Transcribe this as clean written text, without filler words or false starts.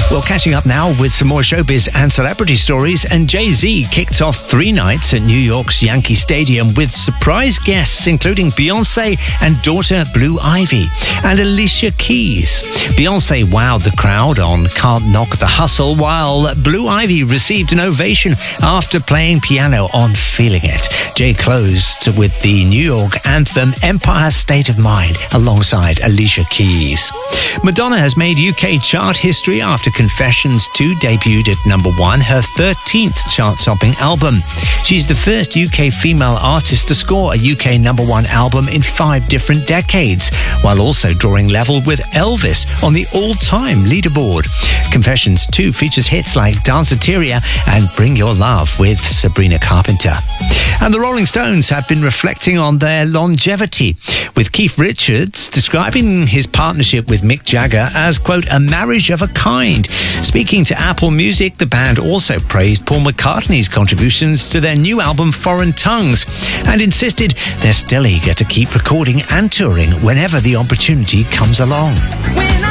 Well, catching up now with some more showbiz and celebrity stories, and Jay-Z kicked off 3 nights at New York's Yankee Stadium with surprise guests including Beyonce and daughter Blue Ivy and Alicia Keys. Beyonce wowed the crowd on Can't Knock the Hustle, while Blue Ivy received an ovation after playing piano on Feeling It. Jay closed with the New York anthem Empire State of Mind alongside Alicia Keys. Madonna has made UK chart history after Confessions 2 debuted at number 1, her 13th chart-topping album. She's the first UK female artist to score a UK number 1 album in 5 different decades, while also drawing level with Elvis on the all-time leaderboard. Confessions 2 features hits like Danceteria and Bring Your Love with Sabrina Carpenter. And the Rolling Stones have been reflecting on their longevity, with Keith Richards describing his partnership with Mick Jagger as, quote, a marriage of a kind. Speaking to Apple Music, the band also praised Paul McCartney's contributions to their new album Foreign Tongues and insisted they're still eager to keep recording and touring whenever the opportunity comes along.